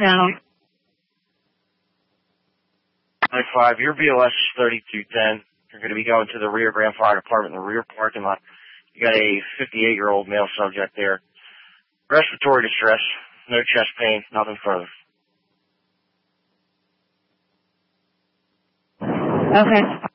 No. 95, your BLS is 3210. You're going to be going to the Rio Grande Fire Department in the rear parking lot. You got a 58-year-old male subject there. Respiratory distress, no chest pain, nothing further. Okay.